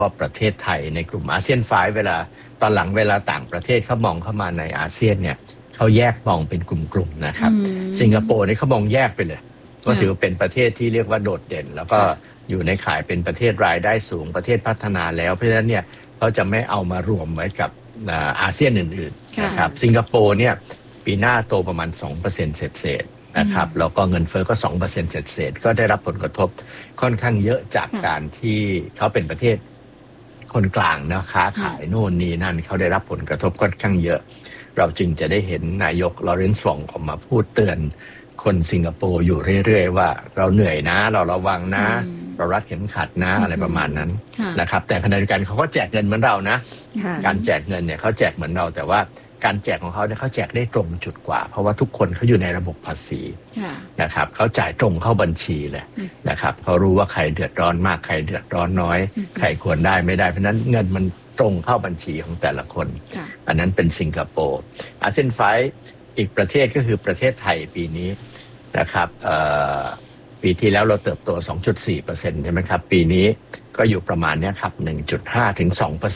ก็ประเทศไทยในกลุ่มอาเซียน5ตอนหลังเวลาต่างประเทศเขามองเข้ามาในอาเซียนเนี่ยเขาแยกมองเป็นกลุ่มๆนะครับสิงคโปร์นี่เขามองแยกไปเลยก็ถือเป็นประเทศที่เรียกว่าโดดเด่นแล้วก็อยู่ในข่ายเป็นประเทศรายได้สูงประเทศพัฒนาแล้วเพราะฉะนั้นเนี่ยเขาจะไม่เอามารวมไว้กับอาเซียนอื่นๆนะครับสิงคโปร์เนี่ยปีหน้าโตประมาณ 2% เศษนะครับแล้วก็เงินเฟ้อก็ 2% เศษก็ได้รับผลกระทบค่อนข้างเยอะจากการที่เขาเป็นประเทศคนกลางนะค้าขายโน่นนี่นั่นเขาได้รับผลกระทบค่อนข้างเยอะเราจึงจะได้เห็นนายกลอเรนซ์ ฟองออกมาพูดเตือนคนสิงคโปร์อยู่เรื่อยๆว่าเราเหนื่อยนะเราระวังนะเรารัดเข็มขัดนะอะไรประมาณนั้นนะครับแต่ขณะเดียวกันเขาก็แจกเงินเหมือนเรานะการแจกเงินเนี่ยเขาแจกเหมือนเราแต่ว่าการแจกของเขาเนี่ยเขาแจกได้ตรงจุดกว่าเพราะว่าทุกคนเขาอยู่ในระบบภาษีนะครับเขาจ่ายตรงเข้าบัญชีเลยนะครับเขารู้ว่าใครเดือดร้อนมากใครเดือดร้อนน้อยใครควรได้ไม่ได้เพราะนั้นเงินมันตรงเข้าบัญชีของแต่ละคนอันนั้นเป็นสิงคโปร์อาเซียน5อีกประเทศก็คือประเทศไทยปีนี้นะครับปีที่แล้วเราเติบโต 2.4% ใช่ไหมครับปีนี้ก็อยู่ประมาณนี้ครับ 1.5 ถึง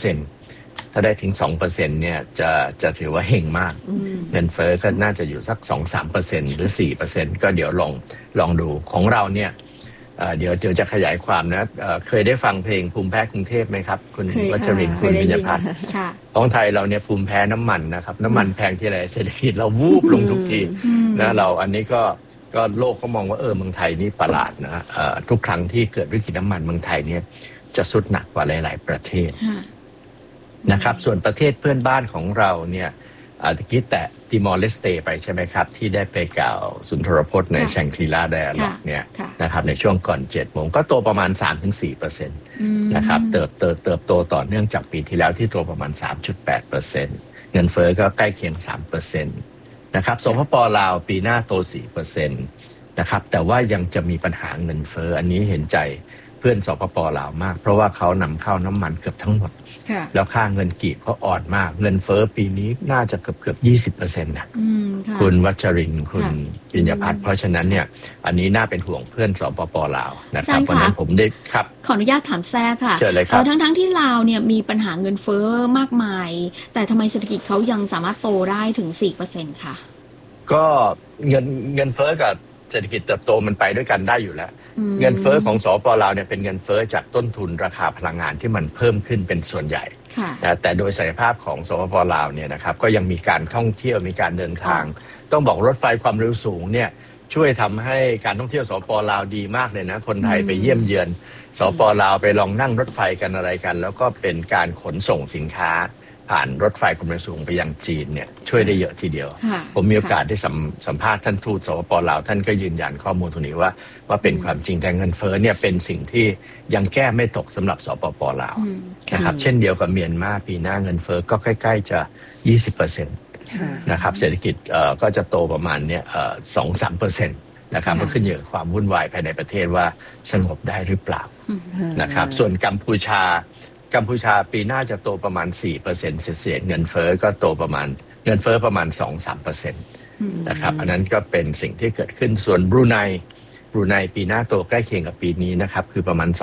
2%ถ้าได้ถึง 2% เนี่ยจะถือว่าเฮงมากเงินเฟ้อก็น่าจะอยู่สัก 2-3% หรือ 4% ก็เดี๋ยวลองดูของเราเนี่ยเดี๋ยวจะขยายความนะเคยได้ฟังเพลงภูมิแพ้กรุงเทพไหมครับคุณวัชรินทร์คุณวิญญาพัฒน์ของไทยเราเนี่ยภูมิแพ้น้ำมันนะครับน้ำมันแพงที่ไรเศรษฐกิจเราวูบลงทุกทีนะเราอันนี้ก็โลกเขามองว่าเมืองไทยนี่ประหลาดนะทุกครั้งที่เกิดวิกฤตน้ำมันเมืองไทยเนี่ยจะสุดหนักกว่าหลายๆประเทศนะครับส่วนประเทศเพื่อนบ้านของเราเนี่ยตะกี้แตะติมอร์เลสเตไปใช่ไหมครับที่ได้ไปกล่าวสุนทรพจน์ในแชงกรีลาไดอะล็อกเนี่ยนะครับในช่วงก่อน7 โมงก็โตประมาณ 3-4% นะครับเติบโตต่อเนื่องจากปีที่แล้วที่โตประมาณ 3.8% เงินเฟ้อก็ใกล้เคียง 3%นะครับสปป.ลาวปีหน้าโต 4% นะครับแต่ว่ายังจะมีปัญหาเงินเฟ้ออันนี้เห็นใจเพื่อนสปป.ลาวมากเพราะว่าเขานำเข้าน้ำมันเกือบทั้งหมดแล้วค่าเงินกีบก็อ่อนมากเงินเฟ้อปีนี้น่าจะเกือบ 20% นะคุณวัชรินทร์คุณปิญญพัฒน์เพราะฉะนั้นเนี่ยอันนี้น่าเป็นห่วงเพื่อนสปป.ลาวนะครับเพราะนั้นผมได้ครับขออนุญาตถามแทรกค่ะทั้งที่ลาวเนี่ยมีปัญหาเงินเฟ้อมากมายแต่ทำไมเศรษฐกิจเขายังสามารถโตได้ถึง 4% ค่ะก็เงินเฟ้อกับเศรษฐกิจเติบโตมันไปด้วยกันได้อยู่แล้วเงินเฟ้อของสปป.ลาวเนี่ยเป็นเงินเฟ้อจากต้นทุนราคาพลังงานที่มันเพิ่มขึ้นเป็นส่วนใหญ่แต่โดยศักยภาพของสปป.ลาวเนี่ยนะครับก็ยังมีการท่องเที่ยวมีการเดินทางต้องบอกรถไฟความเร็วสูงเนี่ยช่วยทำให้การท่องเที่ยวสปป.ลาวดีมากเลยนะคนไทยไปเยี่ยมเยือนสปป.ลาวไปลองนั่งรถไฟกันอะไรกันแล้วก็เป็นการขนส่งสินค้าผ่านรถไฟความเร็วสูงไปยังจีนเนี่ยช่วยได้เยอะทีเดียวผมมีโอกาสได้สัมภาษณ์ท่านทูตสปป.ลาวท่านก็ยืนยันข้อมูลตรงนี้ว่าเป็นความจริงแต่เงินเฟ้อเนี่ยเป็นสิ่งที่ยังแก้ไม่ตกสำหรับสปป.ลาวนะครับเช่นเดียวกับเมียนมาปีหน้าเงินเฟ้อก็ใกล้ๆจะ 20% นะครับเศรษฐกิจก็จะโตประมาณเนี่ย2-3% นะครับมันขึ้นอยู่กับความวุ่นวายภายในประเทศว่าสงบได้หรือเปล่านะครับส่วนกัมพูชาปีหน้าจะโตประมาณ 4% เศษเงินเฟ้อก็โตประมาณเงินเฟ้อประมาณ 2-3% นะครับอันนั้นก็เป็นสิ่งที่เกิดขึ้นส่วนบรูไนปีหน้าโตใกล้เคียงกับปีนี้นะครับคือประมาณ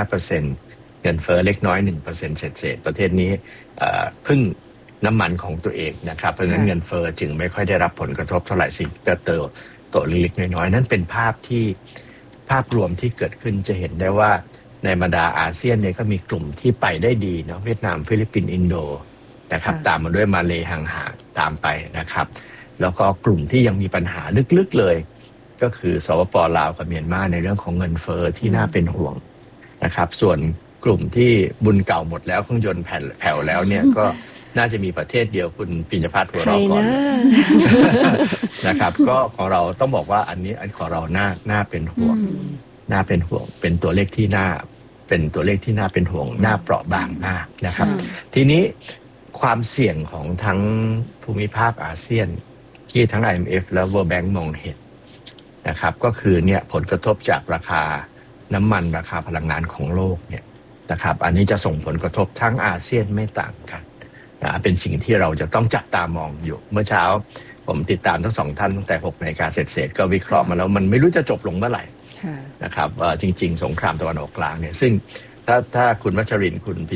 2.5% เงินเฟ้อเล็กน้อย 1% เศษประเทศนี้พึ่งน้ำมันของตัวเองนะครับเพราะฉะนั้นเงินเฟ้อจึงไม่ค่อยได้รับผลกระทบเท่าไหร่สิ่งก็โตเล็กๆน้อยๆนั่นเป็นภาพรวมที่เกิดขึ้นจะเห็นได้ว่าในบรรดาอาเซียนเนี่ยก็มีกลุ่มที่ไปได้ดีเนาะเวียดนามฟิลิปปินส์อินโดนะครับตามมาด้วยมาเลย์ห่างๆตามไปนะครับแล้วก็กลุ่มที่ยังมีปัญหาลึกๆเลยก็คือสปป.ลาวกับเมียนมาในเรื่องของเงินเฟ้อที่น่าเป็นห่วงนะครับส่วนกลุ่มที่บุญเก่าหมดแล้วเครื่องยนต์แผ่วแล้วเนี่ยก็น่าจะมีประเทศเดียวคุณปิญญพัฒน์หัวเราะก่อนนะครับก็ของเราต้องบอกว่าอันของเราน่าเป็นห่วงเป็นตัวเลขที่น่าเป็นห่วงน่าเปราะบางมากนะครับทีนี้ความเสี่ยงของทั้งภูมิภาคอาเซียนที่ทั้ง IMF และ World Bank มองเห็นนะครับก็คือเนี่ยผลกระทบจากราคาน้ำมันราคาพลังงานของโลกเนี่ยนะครับอันนี้จะส่งผลกระทบทั้งอาเซียนไม่ต่างกันนะเป็นสิ่งที่เราจะต้องจับตามองอยู่เมื่อเช้าผมติดตามทั้งสองท่านตั้งแต่ 6 นาฬิกาเศษก็วิเคราะห์มาแล้วมันไม่รู้จะจบลงเมื่อไหร่นะครับจริงๆสงครามตะวันออกกลางเนี่ยซึ่งถ้าคุณวัชรินทร์คุณ